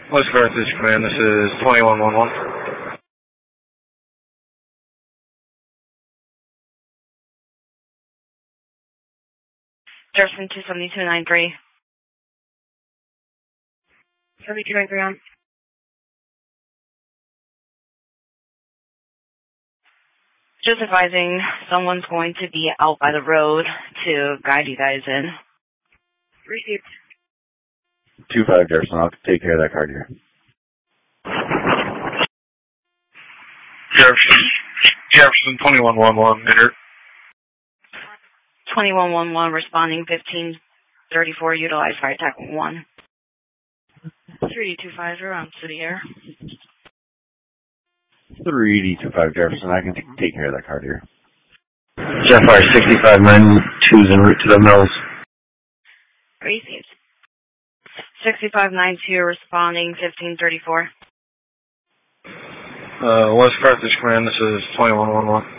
West Carthage Command, this is 2111. Jefferson 27293. 7293 on. Just advising someone's going to be out by the road to guide you guys in. Received. 2-5 Jefferson, I'll take care of that card here. Jefferson 2111, enter. 2111 responding 1534, utilize fire attack 1. 3D250 on City Air. 3D25 Jefferson, I can take care of that card here. Jetfire 6592 is en route to the mills. Received. 6592 responding 1534. West Carthage Command, this is 2111.